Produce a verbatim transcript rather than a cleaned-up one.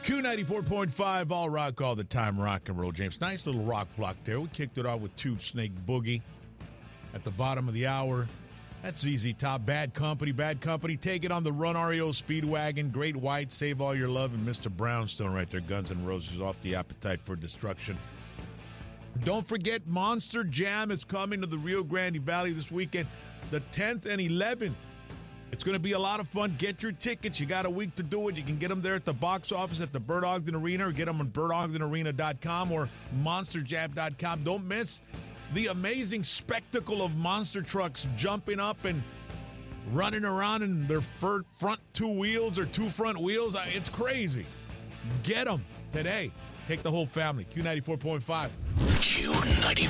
Q ninety-four point five, all rock, all the time, rock and roll, James. Nice little rock block there. We kicked it off with Tube Snake Boogie at the bottom of the hour. That's Z Z Top. Bad Company, Bad Company. Take it on the Run R E O Speedwagon. Great White, Save All Your Love, and Mister Brownstone right there. Guns N' Roses, Off the Appetite for Destruction. Don't forget, Monster Jam is coming to the Rio Grande Valley this weekend, the tenth and eleventh. It's going to be a lot of fun. Get your tickets. You got a week to do it. You can get them there at the box office at the Bert Ogden Arena, or get them on bert ogden arena dot com or monster jam dot com. Don't miss the amazing spectacle of monster trucks jumping up and running around in their front two wheels or two front wheels. It's crazy. Get them today. Take the whole family. Q ninety-four point five. Q ninety-four.